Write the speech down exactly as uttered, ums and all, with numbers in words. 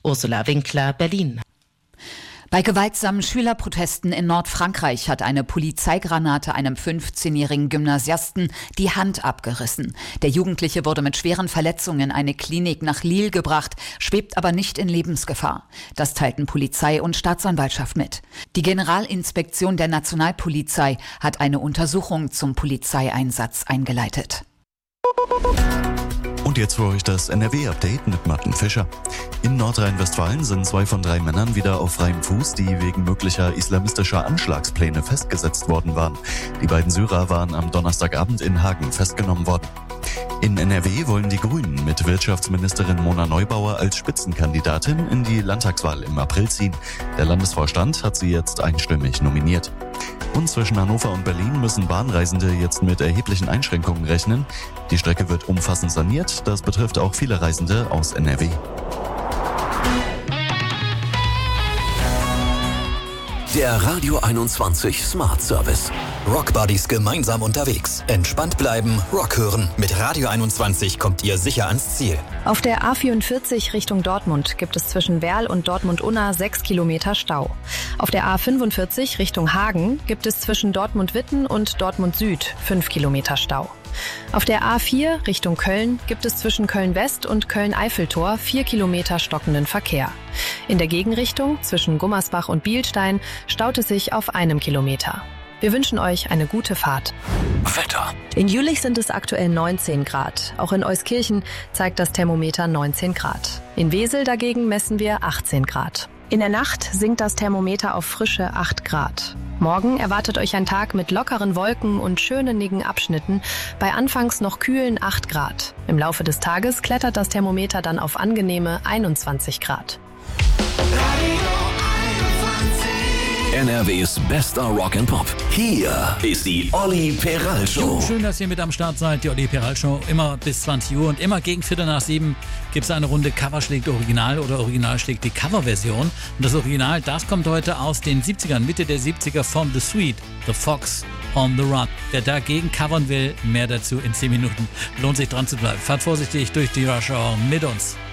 Ursula Winkler, Berlin. Bei gewaltsamen Schülerprotesten in Nordfrankreich hat eine Polizeigranate einem fünfzehnjährigen Gymnasiasten die Hand abgerissen. Der Jugendliche wurde mit schweren Verletzungen in eine Klinik nach Lille gebracht, schwebt aber nicht in Lebensgefahr. Das teilten Polizei und Staatsanwaltschaft mit. Die Generalinspektion der Nationalpolizei hat eine Untersuchung zum Polizeieinsatz eingeleitet. Und jetzt für euch das N R W-Update mit Martin Fischer. In Nordrhein-Westfalen sind zwei von drei Männern wieder auf freiem Fuß, die wegen möglicher islamistischer Anschlagspläne festgesetzt worden waren. Die beiden Syrer waren am Donnerstagabend in Hagen festgenommen worden. In N R W wollen die Grünen mit Wirtschaftsministerin Mona Neubauer als Spitzenkandidatin in die Landtagswahl im April ziehen. Der Landesvorstand hat sie jetzt einstimmig nominiert. Und zwischen Hannover und Berlin müssen Bahnreisende jetzt mit erheblichen Einschränkungen rechnen. Die Strecke wird umfassend saniert. Das betrifft auch viele Reisende aus N R W. Der Radio einundzwanzig Smart Service. Rockbuddies gemeinsam unterwegs. Entspannt bleiben, Rock hören. Mit Radio einundzwanzig kommt ihr sicher ans Ziel. Auf der A vierundvierzig Richtung Dortmund gibt es zwischen Werl und Dortmund-Unna sechs Kilometer Stau. Auf der A fünfundvierzig Richtung Hagen gibt es zwischen Dortmund-Witten und Dortmund-Süd fünf Kilometer Stau. Auf der A vier Richtung Köln gibt es zwischen Köln-West und Köln-Eiffeltor vier Kilometer stockenden Verkehr. In der Gegenrichtung zwischen Gummersbach und Bielstein staut es sich auf einem Kilometer. Wir wünschen euch eine gute Fahrt. Wetter. In Jülich sind es aktuell neunzehn Grad. Auch in Euskirchen zeigt das Thermometer neunzehn Grad. In Wesel dagegen messen wir achtzehn Grad. In der Nacht sinkt das Thermometer auf frische acht Grad. Morgen erwartet euch ein Tag mit lockeren Wolken und schönennigen Abschnitten bei anfangs noch kühlen acht Grad. Im Laufe des Tages klettert das Thermometer dann auf angenehme einundzwanzig Grad. N R Ws bester Rock and Pop. Hier ist die Olli Peral Show. Schön, dass ihr mit am Start seid. Die Olli Peral Show immer bis zwanzig Uhr und immer gegen Viertel nach sieben gibt es eine Runde Cover schlägt Original oder Original schlägt die Coverversion. Und das Original, das kommt heute aus den siebzigern, Mitte der siebziger von The Sweet, The Fox on the Run. Wer dagegen covern will, mehr dazu in zehn Minuten. Lohnt sich dran zu bleiben. Fahrt vorsichtig durch die Rush Hour mit uns.